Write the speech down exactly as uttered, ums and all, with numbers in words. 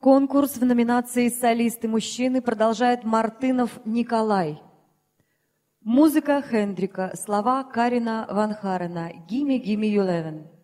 Конкурс в номинации «Солисты мужчины» продолжает Мартынов Николай. Музыка Хендрика, слова Карина Ван Харена. «Gimme, gimme you eleven».